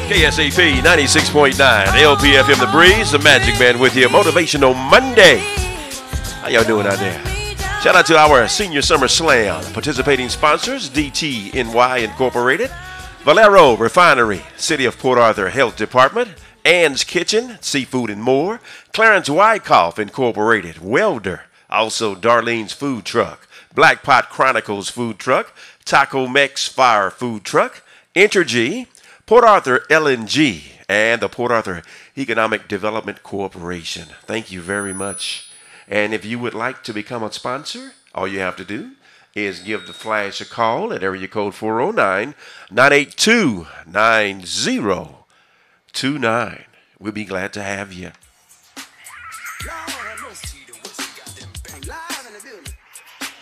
KSAP 96.9, LPFM The Breeze, the Magic Man with you. Motivational Monday. How y'all doing out there? Shout out to our Senior Summer Slam participating sponsors, DTNY Incorporated, Valero Refinery, City of Port Arthur Health Department, Ann's Kitchen, Seafood and More, Clarence Wyckoff Incorporated, Welder, also Darlene's Food Truck, Black Pot Chronicles Food Truck, Taco Mex Fire Food Truck, Entergy, Port Arthur LNG, and the Port Arthur Economic Development Corporation. Thank you very much. And if you would like to become a sponsor, all you have to do is give the Flash a call at area code 409-982-9029. We'll be glad to have you.